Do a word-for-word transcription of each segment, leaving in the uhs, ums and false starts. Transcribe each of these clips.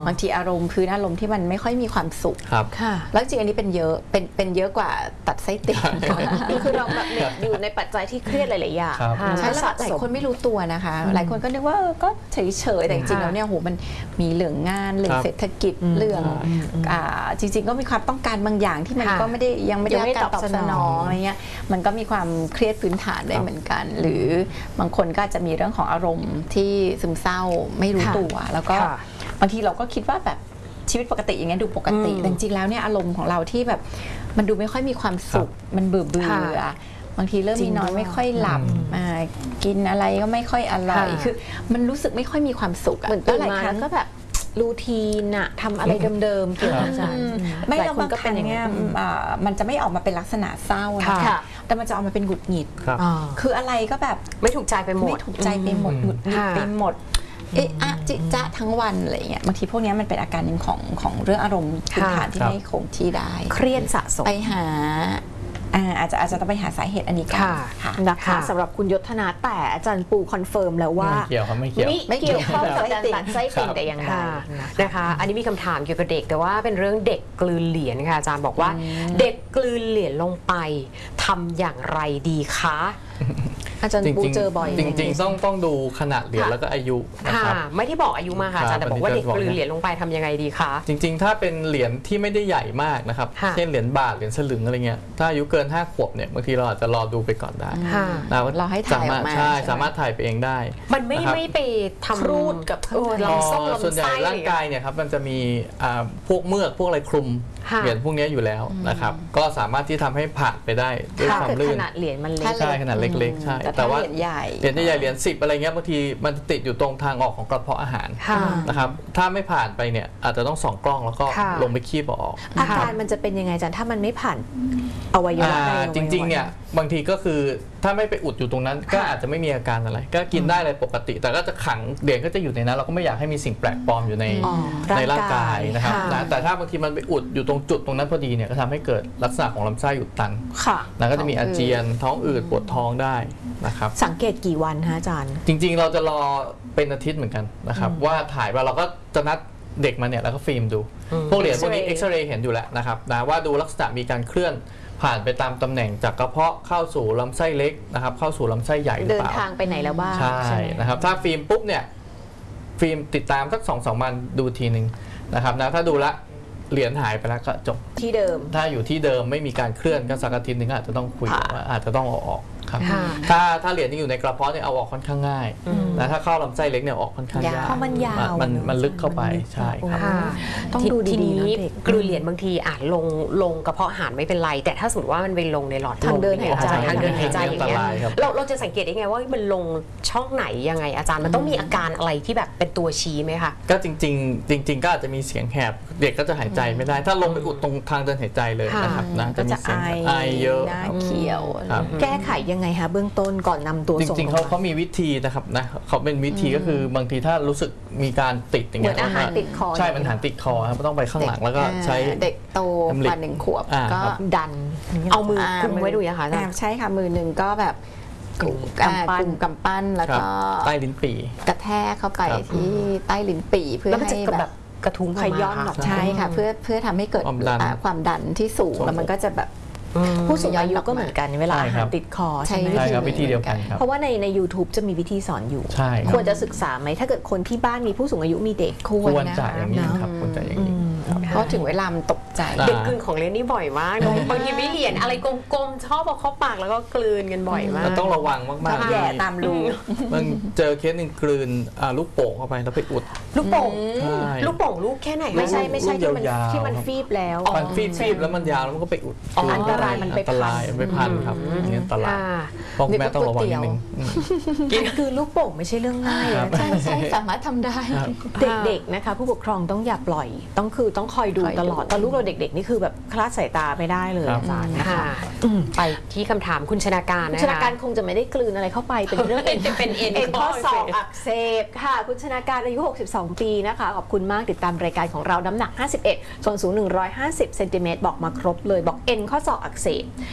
บางทีอารมณ์พื้นอารมณ์ที่มันไม่ค่อยมีความสุขครับค่ะแล้วจริงอันนี้เป็นเยอะเป็นเป็นเยอะกว่าตัดไส้ติ่งคือเราแบบอยู่ในปัจจัยที่เครียดหลายๆอย่างใช่แล้วหลายคนไม่รู้ตัวนะคะหลายคนก็นึกว่าก็เฉยๆแต่จริงๆแล้วเนี่ยโหมันมีเรื่องงานเรื่องเศรษฐกิจเรื่องจริงๆก็มีความต้องการบางอย่างที่มันก็ไม่ได้ยังไม่ได้รับการตอบสนองอะไรเงี้ยมันก็มีความเครียดพื้นฐานได้เหมือนกันหรือบางคนก็จะมีเรื่องของอารมณ์ที่ซึมเศร้าไม่รู้ตัวแล้วก็บางทีเราก็คิดว่าแบบชีวิตปกติอย่างเงี้ยดูปกติแต่จริงๆแล้วเนี่ยอารมณ์ของเราที่แบบมันดูไม่ค่อยมีความสุขมันเบื่อเบื่อบางทีเริ่มมีนอนไม่ค่อยหลับกินอะไรก็ไม่ค่อยอร่อยคือมันรู้สึกไม่ค่อยมีความสุขเหมือนตื่นมาแล้วก็แบบรูทีนอะทำอะไรเดิมๆเกี่ยวกับอาจารย์ไม่เราบางครั้งเนี่ยมันจะไม่ออกมาเป็นลักษณะเศร้านะคะแต่มันจะออกมาเป็นหงุดหงิดคืออะไรก็แบบไม่ถูกใจไปหมดไม่ถูกใจไปหมดหงุดหงิดไปหมดเอะอะจิจ๊ะทั้งวันอะไรเงี้ยบางทีพวกนี้มันเป็นอาการหนึ่งของของเรื่องอารมณ์พื้นฐานที่ไม่คงที่ได้เครียดสะสมไปหาอาจจะอาจจะต้องไปหาสาเหตุอันนี้กันนะคะสำหรับคุณยศธนาแต่อาจารย์ปูคอนเฟิร์มแล้วว่าไม่เกี่ยวครับไม่เกี่ยวไม่เกี่ยวข้องกับการตัดไส้ติ่งแต่อย่างใดนะคะอันนี้มีคำถามเกี่ยวกับเด็กแต่ว่าเป็นเรื่องเด็กกลืนเหรียญค่ะอาจารย์บอกว่าเด็กกลืนเหรียญลงไปทำอย่างไรดีคะอาจารย์ปูเจอบ่อยจริงๆต้องต้องดูขนาดเหรียญแล้วก็อายุนะครับไม่ที่บอกอายุมาค่ะอาจารย์แต่บอกว่าเด็กกลืนเหรียญลงไปทำยังไงดีคะจริงๆถ้าเป็นเหรียญที่ไม่ได้ใหญ่มากนะครับเช่นเหรียญบาทเหรียญสลึงอะไรเงี้ยถ้าอายุเกินห้าขวบเนี่ยบางทีเราอาจจะรอดูไปก่อนได้เราให้ถ่ายออกมาใช่สามารถถ่ายไปเองได้มันไม่ไม่ไปทำรูดกับลำไส้ส่วนใหญ่ร่างกายเนี่ยครับมันจะมีพวกเมือกพวกอะไรคลุมเหรียญพวกนี้อยู่แล้วนะครับก็สามารถที่ทำให้ผ่านไปได้ด้วยความลื่นขนาดเหรียญมันเล็กใช่ขนาดเล็กๆใช่แต่ว่าเหรียญใหญ่เหรียญใหญ่เหรียญสิบอะไรเงี้ยบางทีมันติดอยู่ตรงทางออกของกระเพาะอาหารนะครับถ้าไม่ผ่านไปเนี่ยอาจจะต้องส่องกล้องแล้วก็ลงไปคีบออกอาการมันจะเป็นยังไงอาจารย์ถ้ามันไม่ผ่านอวัยวะจริงๆเนี่ยบางทีก็คือถ้าไม่ไปอุดอยู่ตรงนั้นก็อาจจะไม่มีอาการอะไรก็กินได้เลยปกติแต่ก็จะขังเหรียญก็จะอยู่ในนั้นเราก็ไม่อยากให้มีสิ่งแปลกปลอมอยู่ในในร่างกายนะครับนะแต่ถ้าบางทีมันไปอุดอยู่ตรงจุดตรงนั้นพอดีเนี่ยก็ทำให้เกิดลักษณะของลำไส้อุดตันนะก็จะมีอาเจียนท้องอืดปวดท้องได้นะครับสังเกตกี่วันฮะอาจารย์จริงๆเราจะรอเป็นอาทิตย์เหมือนกันนะครับว่าถ่ายมาเราก็จะนัดเด็กมาเนี่ยแล้วก็ฟิล์มดูพวกเหรียญพวกนี้เอ็กซเรย์เห็นอยู่แล้วนะครับนะว่าดูลักษณะมีการเคลื่อนผ่านไปตามตำแหน่งจากกระเพาะเข้าสู่ลำไส้เล็กนะครับเข้าสู่ลำไส้ใหญ่หรือเปล่าเดินทางไปไหนแล้วบ้างใช่นะครับถ้าฟิล์มปุ๊บเนี่ยฟิล์มติดตามสักสองสามวันดูทีหนึ่งนะครับนะถ้าดูละเหรียญหายไปแล้วก็จบที่เดิมถ้าอยู่ที่เดิมไม่มีการเคลื่อนก็สักอาทิตย์หนึ่งอาจจะต้องคุยว่าอาจจะต้องเอาออกครับถ้าถ้าเหรียญที่อยู่ในกระเพาะเนี่ยเอาออกค่อนข้างง่ายนะถ้าเข้าลำไส้เล็กเนี่ยออกค่อนข้างยากเพราะมันยาวมันมันลึกเข้าไปใช่ครับต้องดูดีๆนี้กลืนเหรียญบางทีอาจลงลงกระเพาะอาหารไม่เป็นไรแต่ถ้าสมมติว่ามันไปลงในหลอดทางเดินหายใจทางเดินหายใจอย่างเงี้ยเราเราจะสังเกตได้ไงว่ามันลงช่องไหนยังไงอาจารย์มันต้องมีอาการอะไรที่แบบเป็นตัวชี้ไหมคะก็จริงๆจริงๆก็อาจจะมีเสียงแหบเด็กก็จะหายใจไม่ได้ถ้าลงไปอุดตรงทางเดินหายใจเลยนะครับนะจะมีเสียงไอเยอะหน้าเขียวแก้ไขยังไงคะเบื้องต้นก่อนนำตัวส่งจริงๆเขาเขามีวิธีนะครับนะเขาเป็นวิธีก็คือบางทีถ้ารู้สึกมีการติดอย่างเงี้ยอาหารติดคอใช่มันอาหารติดคอครับต้องไปข้างหลังแล้วก็ใช้เด็กโตกว่าหนึ่งขวบก็ดันเอามือคุมไว้ดูนะคะใช่ค่ะมือหนึ่งก็แบบกลุ่มกำปั้นกำปั้นแล้วก็ใต้ลิ้นปี่กระแทกเข้าไปที่ใต้ลิ้นปี่เพื่อให้แบบกระทุ้งขย้อนใช่ค่ะเพื่อเพื่อทำให้เกิดความดันที่สูงแล้วมันก็จะแบบผู้สูงอายุก็เหมือนกันเวลาอาหารติดคอใช่ไหมใช่ครับวิธีเดียวกันครับเพราะว่าในใน ยูทูบ จะมีวิธีสอนอยู่ควรจะศึกษาไหมถ้าเกิดคนที่บ้านมีผู้สูงอายุมีเด็กควรจะอย่างนี้ครับควรจะอย่างนี้เพราะถึงเวลามันตกใจเด็กกลืนของเล่นนี่บ่อยมากบางทีไม่เหรียญอะไรกลมๆชอบเอาเข้าปากแล้วก็กลืนกันบ่อยมากต้องระวังมากๆแย่ตามรูมันเจอเคสหนึ่งกลืนลูกโป่งเข้าไปแล้วไปอุดลูกโป่งลูกโป่งลูกแค่ไหนไม่ใช่ไม่ใช่ที่มันที่มันฟีบแล้วมันฟีบฟีบแล้วมันยาวแล้วมันก็ไปอุดอันตรายมันไปพันไปพันครับนี่อันตรายพ่อแม่ต้องระวังนิดนึงกินคือลูกโป่งไม่ใช่เรื่องง่ายใช่ใช่สามารถทำได้เด็กๆนะคะผู้ปกครองต้องอย่าปล่อยต้องคือต้องคอยดูตลอดตอนลูกเราเด็กๆนี่คือแบบคลาดสายตาไม่ได้เลยอาจารย์นะคะไปที่คำถามคุณชนาการนะคะชนาการคงจะไม่ได้กลืนอะไรเข้าไปเป็นเรื่องเอ็นเป็นเอ็นข้อศอกอักเสบค่ะคุณชนาการอายุหกสิบสองปีนะคะขอบคุณมากติดตามรายการของเราน้ำหนักห้าสิบเอ็ดส่วนสูงหนึ่งร้อยห้าสิบเซนติเมตรบอกมาครบเลยบอกเอ็นข้อศอกอักเสบ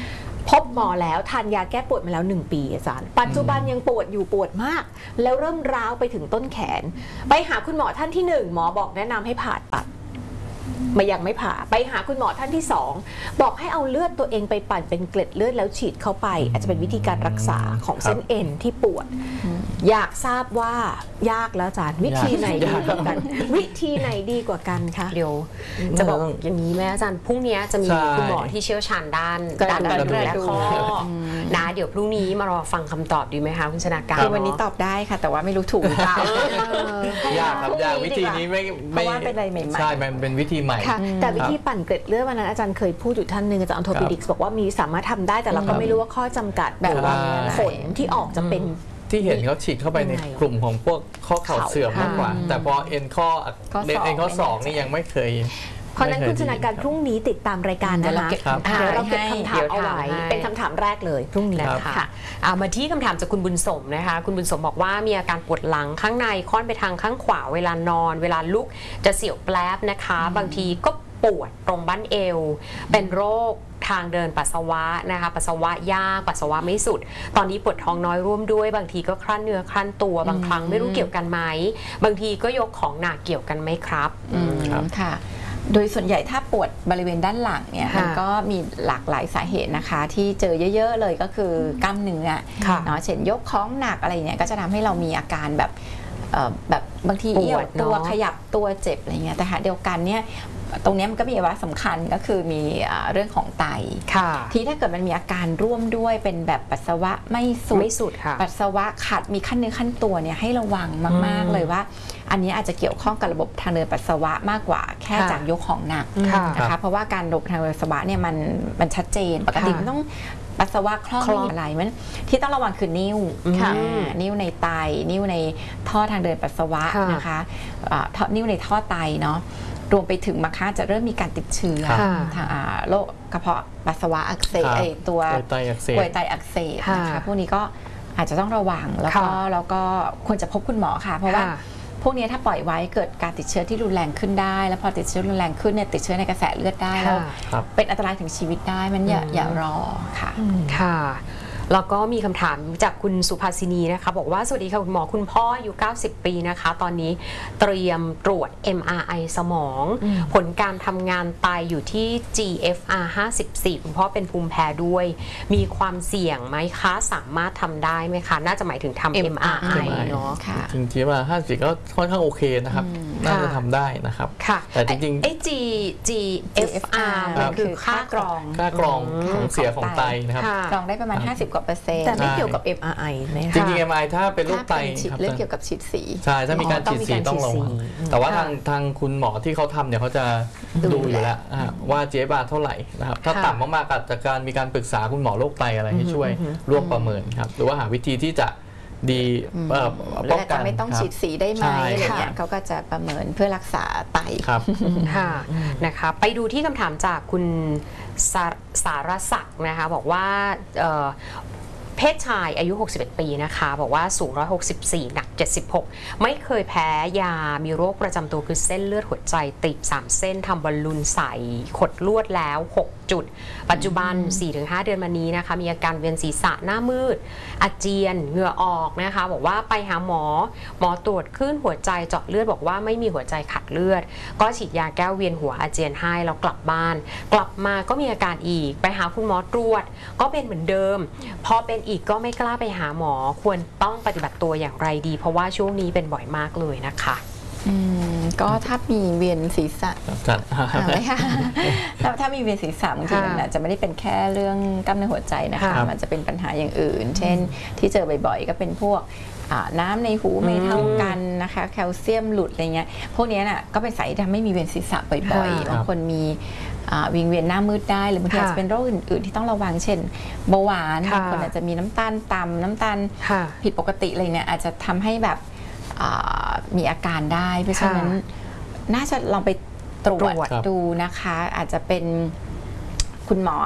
พบหมอแล้วทานยาแก้ปวดมาแล้วหนึ่งปีอาจารย์ปัจจุบันยังปวดอยู่ปวดมากแล้วเริ่มร้าวไปถึงต้นแขนไปหาคุณหมอท่านที่หนึ่งหมอบอกแนะนำให้ผ่าตัดมายังไม่ผ่าไปหาคุณหมอท่านที่สองบอกให้เอาเลือดตัวเองไปปั่นเป็นเกล็ดเลือดแล้วฉีดเข้าไปอาจจะเป็นวิธีการรักษาของเส้นเอ็นที่ปวดอยากทราบว่ายากแล้วอาจารย์วิธีไหนดีกว่ากันวิธีไหนดีกว่ากันคะเดี๋ยวจะบอกอย่างนี้แม่อาจารย์พรุ่งนี้จะมีคุณหมอที่เชี่ยวชาญด้านด้านกระดูกและข้อนะเดี๋ยวพรุ่งนี้มารอฟังคำตอบดีไหมคะคุณชนาการคือวันนี้ตอบได้ค่ะแต่ว่าไม่รู้ถูกหรือเปล่ายากครับยากวิธีนี้ไม่เพราะว่าเป็นอะไรใหม่ๆใช่มันเป็นวิธีใหม่แต่วิธีปั่นเกล็ดเลือดวันนั้นอาจารย์เคยพูดอยู่ท่านหนึ่งอาจารย์ออโทปิดิกส์บอกว่ามีสามารถทำได้แต่เราก็ไม่รู้ว่าข้อจำกัดแบบว่าผลที่ออกจะเป็นที่เห็นเขาฉีดเข้าไปในกลุ่มของพวกข้อเข่าเสื่อมมากกว่าแต่พอเอ็นข้อเอ็นข้อสองนี่ยังไม่เคยเพราะนั้นคุณชนาการพรุ่งนี้ติดตามรายการนะคะเดี๋ยวเราเก็บคำถามเอาไว้เป็นคำถามแรกเลยพรุ่งนี้ค่ะมาที่คำถามจากคุณบุญสมนะคะคุณบุญสมบอกว่ามีอาการปวดหลังข้างในค่อนไปทางข้างขวาเวลานอนเวลาลุกจะเสียวแปลบนะคะบางทีก็ปวดตรงบั้นเอวเป็นโรคทางเดินปัสสาวะนะคะปัสสาวะยากปัสสาวะไม่สุดตอนนี้ปวดท้องน้อยร่วมด้วยบางทีก็คลั่นเนื้อคลั่นตัวบางครั้งไม่รู้เกี่ยวกันไหมบางทีก็ยกของหนักเกี่ยวกันไหมครับค่ะโดยส่วนใหญ่ถ้าปวดบริเวณด้านหลังเนี่ยมันก็มีหลากหลายสาเหตุนะคะที่เจอเยอะๆเลยก็คือกล้ามเนื้อเนาะเช่นยกของหนักอะไรเนี่ยก็จะทำให้เรามีอาการแบบแบบบางทีเอี้ยวตัวขยับตัวเจ็บอะไรเงี้ยแต่หาเดียวกันเนี่ยตรงนี้มันก็มีอวัยวะสำคัญก็คือมีเรื่องของไตที่ถ้าเกิดมันมีอาการร่วมด้วยเป็นแบบปัสสาวะไม่สุดไม่สุดค่ะปัสสาวะขัดมีขั้นเนื้อขั้นตัวเนี่ยให้ระวังมากๆเลยว่าอันนี้อาจจะเกี่ยวข้องกับระบบทางเดินปัสสาวะมากกว่าแค่จากยกของหนักนะคะเพราะว่าการระบบทางเดินปัสสาวะเนี่ยมันมันชัดเจนปกติมันต้องปัสสาวะคล่องอะไรมันที่ต้องระวังคือนิ้วนิ้วในไตนิ้วในท่อทางเดินปัสสาวะนะคะนิ้วในท่อไตเนาะรวมไปถึงบางครั้งจะเริ่มมีการติดเชื้อทางโรคกระเพาะปัสสาวะอักเสบไอตัวกล้วยไตอักเสบนะคะพวกนี้ก็อาจจะต้องระวังแล้วก็แล้วก็ควรจะพบคุณหมอค่ะเพราะว่าพวกนี้ถ้าปล่อยไว้เกิดการติดเชื้อที่รุนแรงขึ้นได้แล้วพอติดเชื้อรุนแรงขึ้นเนี่ยติดเชื้อในกระแสเลือดได้แล้วเป็นอันตรายถึงชีวิตได้มันอย่าอย่ารอค่ะค่ะแล้วก็มีคำถามจากคุณสุภาสินีนะคะบอกว่าสวัสดีค่ะคุณหมอคุณพ่ออายุเก้าสิบปีนะคะตอนนี้เตรียมตรวจ เอ็ม อาร์ ไอ สมองผลการทำงานไตอยู่ที่ จี เอฟ อาร์ ห้าสิบสี่คุณพ่อเป็นภูมิแพ้ด้วยมีความเสี่ยงไหมคะสามารถทำได้ไหมคะน่าจะหมายถึงทำ เอ็ม อาร์ ไอ เนาะจริงๆ จี เอฟ อาร์ ห้าสิบก็ค่อนข้างโอเคนะครับน่าจะทำได้นะครับแต่จริงๆไอ้ G จี เอฟ อาร์ มันคือค่ากรองค่ากรองของเสียของไตนะครับกรองได้ประมาณห้าสิบกว่าเปอร์เซ็นต์แต่ไม่เกี่ยวกับ เอ็ม อาร์ ไอ นะคะจริงๆ เอ็ม อาร์ ไอ ถ้าเป็นโรคไตเรื่องเกี่ยวกับฉีดสีใช่ถ้ามีการฉีดสีต้องระวังแต่ว่าทางทางคุณหมอที่เขาทำเนี่ยเขาจะดูอยู่แล้วว่า จี เอฟ อาร์ เท่าไหร่นะครับถ้าต่ำมากๆอาจจะการมีการปรึกษาคุณหมอโรคไตอะไรให้ช่วยร่วมประเมินครับหรือว่าหาวิธีที่จะดีป้องกันไม่ต้องฉีดสีได้ไหมอะไรเงี้ยเขาก็จะประเมินเพื่อรักษาไตครับค่ะนะคะไปดูที่คำถามจากคุณสารศักดิ์นะคะบอกว่าเพศชายอายุหกสิบเอ็ดปีนะคะบอกว่าสูงหนึ่งร้อยหกสิบสี่หนักเจ็ดสิบหกไม่เคยแพ้ยามีโรคประจำตัวคือเส้นเลือดหัวใจตีบสามเส้นทำบอลลูนใสขดลวดแล้วหกจุดปัจจุบัน สี่ถึงห้า เดือนมานี้นะคะมีอาการเวียนศีรษะหน้ามืดอาเจียนเหงื่อออกนะคะบอกว่าไปหาหมอหมอตรวจคลื่นหัวใจเจาะเลือดบอกว่าไม่มีหัวใจขัดเลือดก็ฉีดยาแก้เวียนหัวอาเจียนให้แล้วกลับบ้านกลับมาก็มีอาการอีกไปหาคุณหมอตรวจก็เป็นเหมือนเดิมพอเป็นอีกก็ไม่กล้าไปหาหมอควรต้องปฏิบัติตัวอย่างไรดีเพราะว่าช่วงนี้เป็นบ่อยมากเลยนะคะอืมก็ถ้ามีเวียนศีรษะอะไรคะถ้าถ้ามีเวียนศีรษะบางทีมันอาจจะไม่ได้เป็นแค่เรื่องกล้ามเนื้อหัวใจนะคะมันจะเป็นปัญหาอย่างอื่นเช่นที่เจอบ่อยๆก็เป็นพวกน้ำในหูไม่เท่ากันนะคะแคลเซียมหลุดอะไรเงี้ยพวกนี้น่ะก็เป็นสาเหตุที่ทำให้มีเวียนศีรษะบ่อยๆบางคนมีวิงเวียนหน้ามืดได้หรือบางทีอาจจะเป็นโรคอื่นๆที่ต้องระวังเช่นเบาหวานบางคนอาจจะมีน้ำตาลต่ำน้ำตาลผิดปกติอะไรเนี่ยอาจจะทำให้แบบมีอาการได้เพราะฉะนั้นน่าจะลองไปตรวจดูนะคะอาจจะเป็นคุณหมอ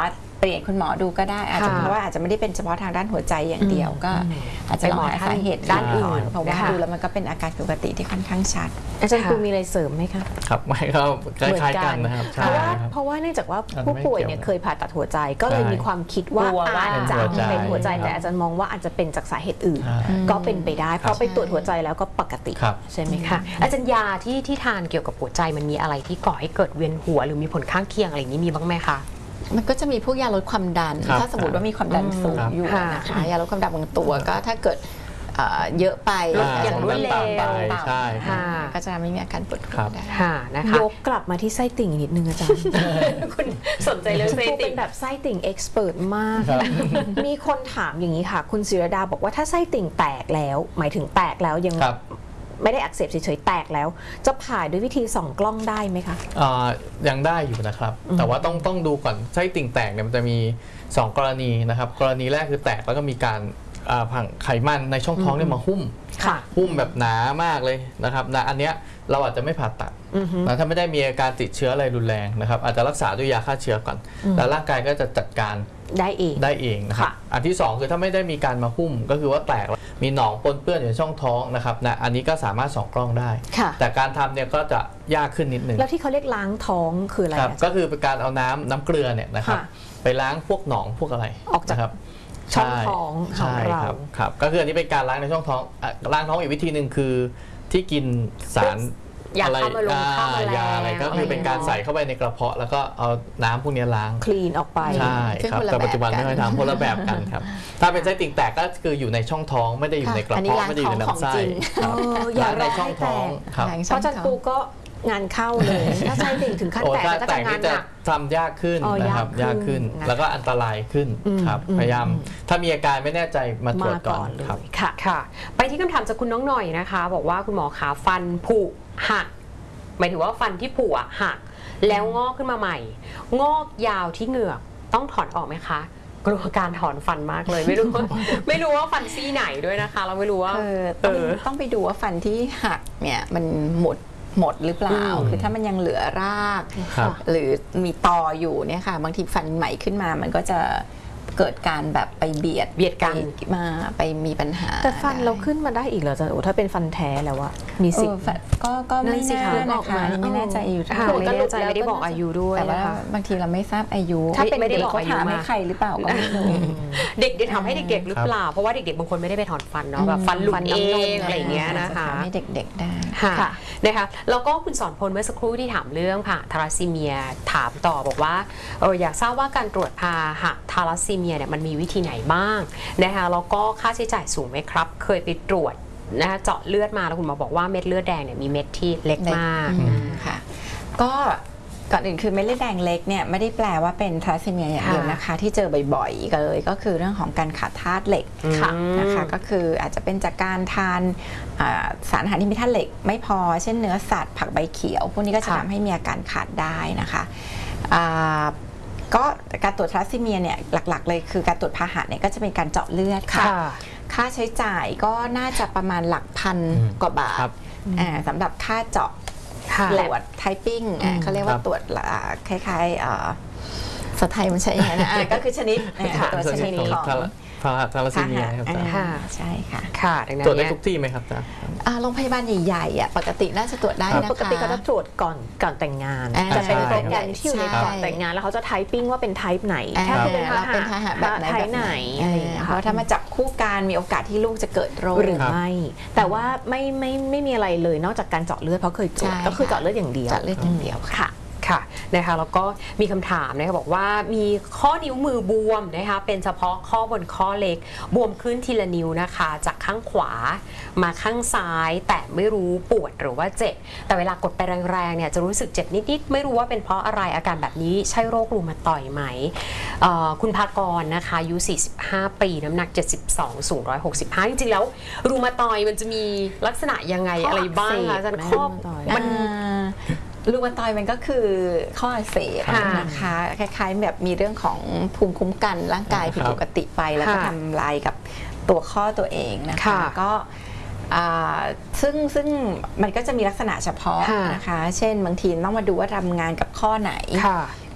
เปลี่ยนคุณหมอดูก็ได้อาจจะเพราะว่าอาจจะไม่ได้เป็นเฉพาะทางด้านหัวใจอย่างเดียวก็อาจจะลองหาสาเหตุด้านอื่นเพราะว่าดูแล้วมันก็เป็นอาการผิดปกติที่ค่อนข้างชัดอาจารย์ปูมีอะไรเสริมไหมคะครับไม่ก็คล้ายๆกันนะครับเพราะว่าเพราะว่าเนื่องจากว่าผู้ป่วยเนี่ยเคยผ่าตัดหัวใจก็เลยมีความคิดว่าอาจจะเป็นหัวใจแต่อาจารย์มองว่าอาจจะเป็นจากสาเหตุอื่นก็เป็นไปได้เพราะไปตรวจหัวใจแล้วก็ปกติใช่ไหมคะอาจารย์ยาที่ที่ทานเกี่ยวกับหัวใจมันมีอะไรที่ก่อให้เกิดเวียนหัวหรือมีผลข้างเคียงอะไรอย่างนี้มีบ้างไหมคะมันก็จะมีพวกยาลดความดันถ้าสมมติว่ามีความดันสูงอยู่นะคะยาลดความดันบางตัวก็ถ้าเกิดเยอะไปอย่างรวดเร็วใช่ก็จะไม่มีอาการปวดหัวได้ยกกลับมาที่ไส้ติ่งนิดนึงอาจารย์คุณสนใจเรื่องไส้ติ่งเป็นแบบไส้ติ่งเอ็กซ์เพรสมากมีคนถามอย่างนี้ค่ะคุณศิรดาบอกว่าถ้าไส้ติ่งแตกแล้วหมายถึงแตกแล้วยังไม่ได้อักเสบเฉยๆแตกแล้วจะผ่าด้วยวิธีส่องกล้องได้ไหมคะยังได้อยู่นะครับแต่ว่าต้องต้องดูก่อนไส้ติ่งแตกเนี่ยมันจะมีสองกรณีนะครับกรณีแรกคือแตกแล้วก็มีการผังไขมันในช่องท้องเนี่ยมาหุ้มหุ้มแบบหนามากเลยนะครับนะอันเนี้ยเราอาจจะไม่ผ่าตัดนะถ้าไม่ได้มีอาการติดเชื้ออะไรรุนแรงนะครับอาจจะรักษาด้วยยาฆ่าเชื้อก่อนแล้วร่างกายก็จะจัดการได้เองได้เองนะครับอันที่สองคือถ้าไม่ได้มีการมาหุ้มก็คือว่าแตกมีหนองปนเปื้อนอยู่ในช่องท้องนะครับนะอันนี้ก็สามารถส่องกล้องได้แต่การทำเนี่ยก็จะยากขึ้นนิดนึงแล้วที่เขาเรียกล้างท้องคืออะไรก็คือเป็นการเอาน้ำน้ำเกลือเนี่ยนะครับไปล้างพวกหนองพวกอะไรออกจากช่องท้องของเราครับก็คืออันนี้เป็นการล้างในช่องท้องล้างท้องอีกวิธีหนึ่งคือที่กินสารอะไรยาอะไรก็คือเป็นการใส่เข้าไปในกระเพาะแล้วก็เอาน้ำพวกนี้ล้างคลีนออกไปใช่ครับแต่ปัจจุบันไม่ค่อยทำคนละแบบกันครับถ้าเป็นไส้ติ่งแตกก็คืออยู่ในช่องท้องไม่ได้อยู่ในกระเพาะไม่ได้อยู่ในลำไส้อย่าในช่องท้องเพราะอาจารย์ปูก็งานเข้าเลยถ้าไส้ติ่งถึงขั้นแตกก็จะงานหนักทำยากขึ้นนะครับยากขึ้นแล้วก็อันตรายขึ้นครับพยายามถ้ามีอาการไม่แน่ใจมาตรวจก่อนครับค่ะค่ะไปที่คำถามจากคุณน้องหน่อยนะคะบอกว่าคุณหมอขาฟันผุหักหมายถึงว่าฟันที่ผุหักแล้วงอกขึ้นมาใหม่งอกยาวที่เหงือกต้องถอนออกไหมคะกลัวการถอนฟันมากเลยไม่รู้ว่าไม่รู้ว่าฟันซี่ไหนด้วยนะคะเราไม่รู้ว่าต้องต้องไปดูว่าฟันที่หักเนี่ยมันหมดหมดหรือเปล่าคือถ้ามันยังเหลือรากหรือมีตออยู่เนี่ยค่ะบางทีฟันใหม่ขึ้นมามันก็จะเกิดการแบบไปเบียดเบียดกันมาไปมีปัญหาแต่ฟันเราขึ้นมาได้อีกเหรอจ๊ะโอ้ถ้าเป็นฟันแท้แล้วอะมีสิทธิ์ก็ก็ไม่แน่นะคะไม่แน่ใจอยู่ที่ไม่แน่ใจไม่ได้บอกอายุด้วยแต่ว่าบางทีเราไม่ทราบอายุถ้าเป็นไม่ได้บอกอายุให้ใครหรือเปล่าก็ไม่รู้เด็กๆทำให้เด็กๆหรือเปล่าเพราะว่าเด็กๆบางคนไม่ได้ไปถอนฟันเนาะแบบฟันหลุดเองอะไรอย่างเงี้ยนะคะให้เด็กๆได้ค่ะนะคะแล้วก็คุณสอนพลเมื่อสักครู่ที่ถามเรื่องผ่าทาลัสซีเมียถามต่อบอกว่าเอออยากทราบว่าการตรวจผ่าหักทาลัสซีเมียเนี่ยมันมีวิธีไหนบ้างนะคะแล้วก็ค่าใช้จ่ายสูงไหมครับเคยไปตรวจนะคะเจาะเลือดมาแล้วคุณหมอบอกว่าเม็ดเลือดแดงเนี่ยมีเม็ดที่เล็กมากค่ะก็ก่อนอื่นคือเม็ดเลือดแดงเล็กเนี่ยไม่ได้แปลว่าเป็นทาลัสซีเมียอย่างเดียวนะคะที่เจอบ่อยๆเลยก็คือเรื่องของการขาดธาตุเหล็กนะคะก็คืออาจจะเป็นจากการทานสารอาหารที่มีธาตุเหล็กไม่พอเช่นเนื้อสัตว์ผักใบเขียวพวกนี้ก็จะทำให้มีอาการขาดได้นะคะก็การตรวจทาลัสซีเมียเนี่ยหลักๆเลยคือการตรวจพาหะเนี่ยก็จะเป็นการเจาะเลือดค่ะค่าใช้จ่ายก็น่าจะประมาณหลักพันกว่าบาทสำหรับค่าเจาะตรวจไทปิ้งเขาเรียกว่าตรวจคล้ายๆสไทยมันใช่ยังไงนะก็คือชนิดตัวชนิดของพาทาลัสซีเมียครับใช่ค่ะค่ะตรวจได้ทุกที่ไหมครับจ๊ะโรงพยาบาลใหญ่ๆอ่ะปกติน่าจะตรวจได้นะคะปกติเขาจะตรวจก่อนก่อนแต่งงานจะเป็นโปรแกรมที่อยู่ในก่อนแต่งงานแล้วเขาจะไทปิ้งว่าเป็นไทป์ไหนถ้าเป็นพาหะแบบไหนแบบไหนเพราะถ้ามาจับคู่กันมีโอกาสที่ลูกจะเกิดโรคหรือไม่แต่ว่าไม่ไม่ไม่มีอะไรเลยนอกจากการเจาะเลือดเพราะเคยตรวจก็คือเจาะเลือดอย่างเดียวเจาะเลือดอย่างเดียวค่ะค่ะนะคะแล้วก็มีคำถามนะคะบอกว่ามีข้อนิ้วมือบวมนะคะเป็นเฉพาะข้อบนข้อเล็กบวมขึ้นทีละนิ้วนะคะจากข้างขวามาข้างซ้ายแต่ไม่รู้ปวดหรือว่าเจ็บแต่เวลากดไปแรงๆเนี่ยจะรู้สึกเจ็บนิดๆไม่รู้ว่าเป็นเพราะอะไรอาการแบบนี้ใช่โรครูมาตอยด์ไหมคุณภากรนะคะอายุสี่สิบห้าปีน้ำหนักเจ็ดสิบสองสูงหนึ่งร้อยหกสิบห้าจริงๆแล้วรูมาตอยด์มันจะมีลักษณะยังไงอะไรบ้างคะอาจารย์ข้อมันรูมาตอยด์มันก็คือข้ออักเสบนะคะคล้ายๆแบบมีเรื่องของภูมิคุ้มกันร่างกายผิดปกติไปแล้วก็ทำลายกับตัวข้อตัวเองนะคะก็ซึ่งซึ่งมันก็จะมีลักษณะเฉพาะนะคะเช่นบางทีต้องมาดูว่าทำงานกับข้อไหน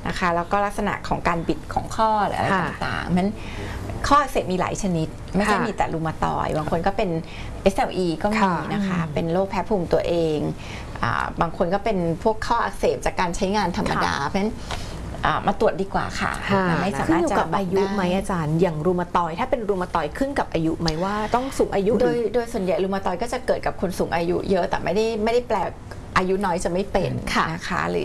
นะคะแล้วก็ลักษณะของการบิดของข้อหรืออะไรค่ะต่างๆมันข้ออักเสบมีหลายชนิด ไม่ใช่ค่ะมีแต่รูมาตอยด์บางคนก็เป็น เอส แอล อี ก็มีค่ะนะคะเป็นโรคแพ้ภูมิตัวเองอ่าบางคนก็เป็นพวกข้ออักเสบจากการใช้งานธรรมดาเพราะฉะนั้นอ่ามาตรวจดีกว่าค่ะค่ะมันไม่สาขึ้นมารถอยู่จะกับบอกอายุได้ไหมอาจารย์อย่างรูมาตอยด์ถ้าเป็นรูมาตอยด์ขึ้นกับอายุไหมว่าต้องสูงอายุโดยหรือโดยส่วนใหญ่รูมาตอยด์ก็จะเกิดกับคนสูงอายุเยอะแต่ไม่ได้ไม่ได้แปลอายุน้อยจะไม่เป็นค่ะนะคะหรือ